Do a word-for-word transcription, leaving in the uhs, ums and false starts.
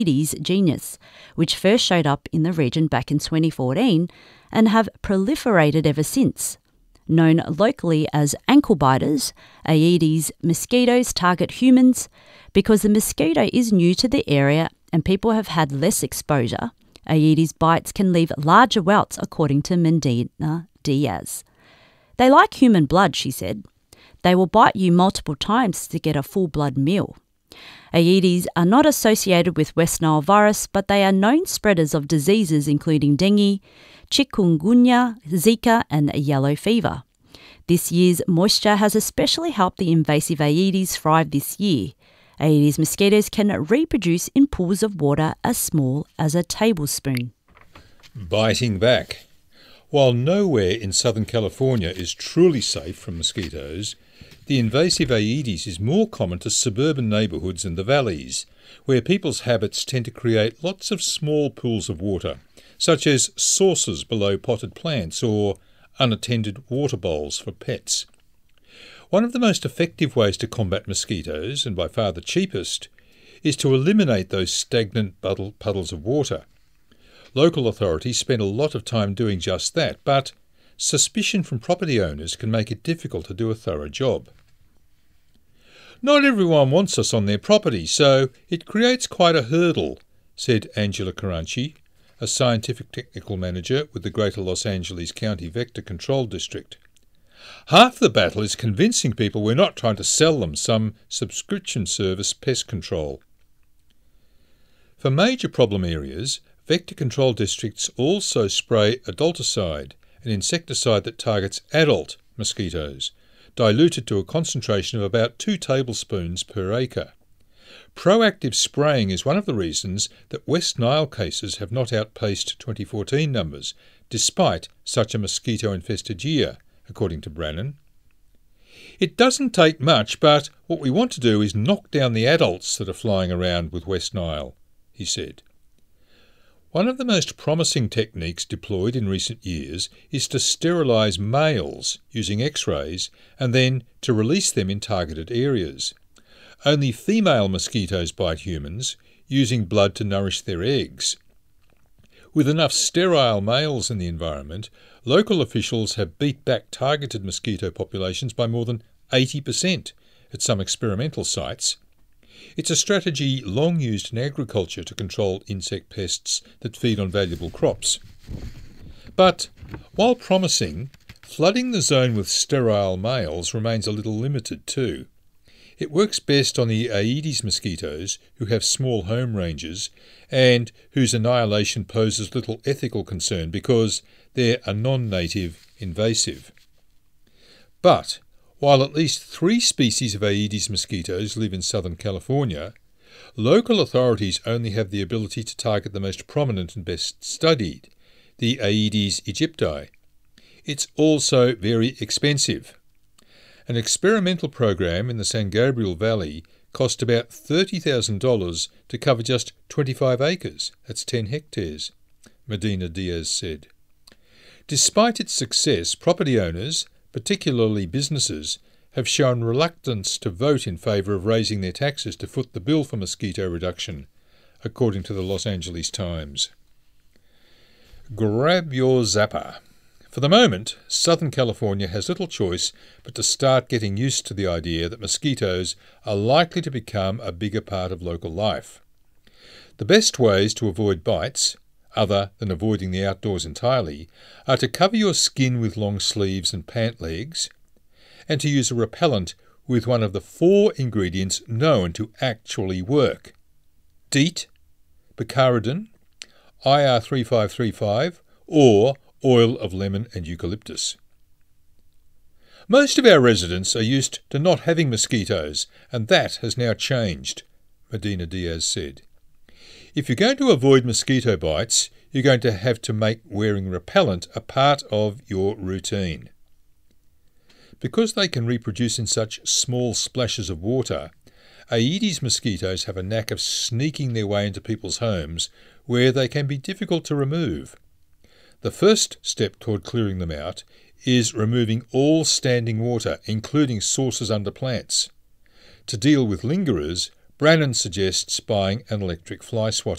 Aedes genus, which first showed up in the region back in twenty fourteen and have proliferated ever since. Known locally as ankle biters, Aedes mosquitoes target humans because the mosquito is new to the area and people have had less exposure. Aedes bites can leave larger welts, according to Medina Diaz. They like human blood, she said. They will bite you multiple times to get a full blood meal. Aedes are not associated with West Nile virus, but they are known spreaders of diseases including dengue, chikungunya, Zika and yellow fever. This year's moisture has especially helped the invasive Aedes thrive this year. Aedes mosquitoes can reproduce in pools of water as small as a tablespoon. Biting back. While nowhere in Southern California is truly safe from mosquitoes, the invasive Aedes is more common to suburban neighbourhoods and the valleys, where people's habits tend to create lots of small pools of water, such as saucers below potted plants or unattended water bowls for pets. One of the most effective ways to combat mosquitoes, and by far the cheapest, is to eliminate those stagnant puddles of water. Local authorities spend a lot of time doing just that, but suspicion from property owners can make it difficult to do a thorough job. Not everyone wants us on their property, so it creates quite a hurdle, said Angela Caranci, a scientific technical manager with the Greater Los Angeles County Vector Control District. Half the battle is convincing people we're not trying to sell them some subscription service pest control. For major problem areas, vector control districts also spray adulticide, an insecticide that targets adult mosquitoes, diluted to a concentration of about two tablespoons per acre. Proactive spraying is one of the reasons that West Nile cases have not outpaced twenty fourteen numbers, despite such a mosquito-infested year, according to Brannon. It doesn't take much, but what we want to do is knock down the adults that are flying around with West Nile, he said. One of the most promising techniques deployed in recent years is to sterilise males using X-rays and then to release them in targeted areas. Only female mosquitoes bite humans, using blood to nourish their eggs. With enough sterile males in the environment, local officials have beat back targeted mosquito populations by more than eighty percent at some experimental sites. It's a strategy long used in agriculture to control insect pests that feed on valuable crops. But, while promising, flooding the zone with sterile males remains a little limited too. It works best on the Aedes mosquitoes, who have small home ranges and whose annihilation poses little ethical concern because they're a non-native invasive. But, while at least three species of Aedes mosquitoes live in Southern California, local authorities only have the ability to target the most prominent and best studied, the Aedes aegypti. It's also very expensive. An experimental program in the San Gabriel Valley cost about thirty thousand dollars to cover just twenty-five acres, that's ten hectares, Medina Diaz said. Despite its success, property owners, particularly businesses, have shown reluctance to vote in favour of raising their taxes to foot the bill for mosquito reduction, according to the Los Angeles Times. Grab your zapper. For the moment, Southern California has little choice but to start getting used to the idea that mosquitoes are likely to become a bigger part of local life. The best ways to avoid bites, other than avoiding the outdoors entirely, are to cover your skin with long sleeves and pant legs, and to use a repellent with one of the four ingredients known to actually work: DEET, picaridin, I R three five three five, or oil of lemon and eucalyptus. Most of our residents are used to not having mosquitoes, and that has now changed, Medina Diaz said. If you're going to avoid mosquito bites, you're going to have to make wearing repellent a part of your routine. Because they can reproduce in such small splashes of water, Aedes mosquitoes have a knack of sneaking their way into people's homes where they can be difficult to remove. The first step toward clearing them out is removing all standing water, including sources under plants. To deal with lingerers, Brannon suggests buying an electric fly swatter.